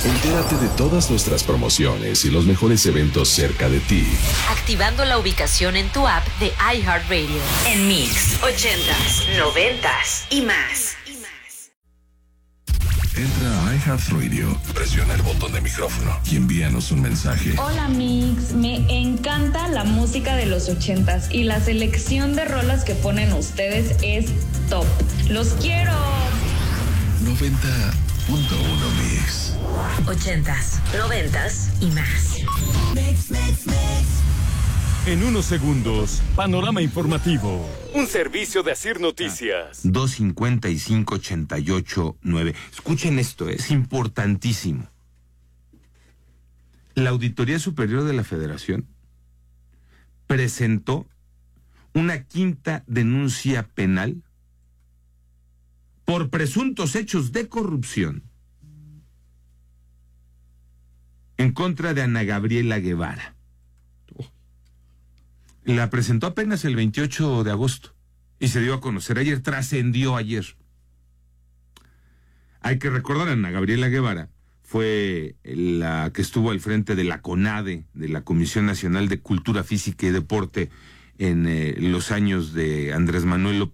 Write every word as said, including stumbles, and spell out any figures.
Entérate de todas nuestras promociones y los mejores eventos cerca de ti. Activando la ubicación en tu app de iHeartRadio. En Mix, ochentas, noventas y más. Entra a iHeartRadio, presiona el botón de micrófono y envíanos un mensaje. Hola Mix, me encanta la música de los ochentas y la selección de rolas que ponen ustedes es top. ¡Los quiero! noventa punto uno Mix. Ochentas, noventas y más. Mix, mix, mix. En unos segundos, panorama informativo. Un servicio de Asir Noticias. dos cincuenta y cinco, ochenta y ocho, nueve. Escuchen esto, es importantísimo. La Auditoría Superior de la Federación presentó una quinta denuncia penal por presuntos hechos de corrupción en contra de Ana Gabriela Guevara. La presentó apenas el veintiocho de agosto y se dio a conocer ayer, trascendió ayer. Hay que recordar, Ana Gabriela Guevara fue la que estuvo al frente de la CONADE, de la Comisión Nacional de Cultura Física y Deporte, en eh, los años de Andrés Manuel López